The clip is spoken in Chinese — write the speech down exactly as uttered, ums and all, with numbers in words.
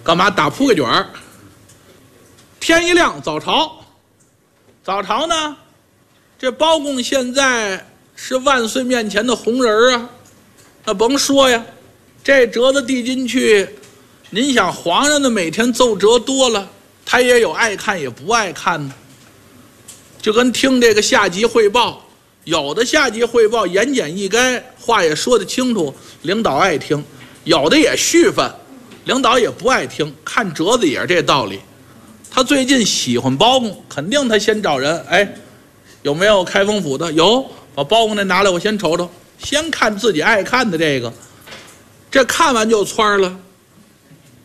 干嘛打铺盖卷儿？天一亮，早朝。早朝呢，这包公现在是万岁面前的红人啊，那甭说呀，这折子递进去，您想皇上的每天奏折多了，他也有爱看也不爱看的，就跟听这个下级汇报，有的下级汇报言简意赅，话也说得清楚，领导爱听；有的也絮烦，领导也不爱听。看折子也是这道理。他最近喜欢包公，肯定他先找人，哎，有没有开封府的？有，把包公那拿来，我先瞅瞅。先看自己爱看的这个，这看完就窜了。